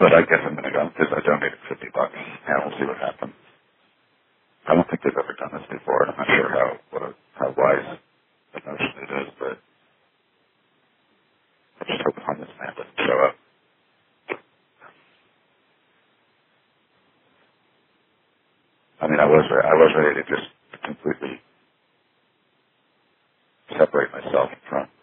But I guess I'm going to go because I donated $50, and we'll see what happens. I don't think they've ever done this before, and I'm not sure how wise the notion it is, but I just hope the homeless man doesn't show up. I mean, I was ready to just completely separate myself from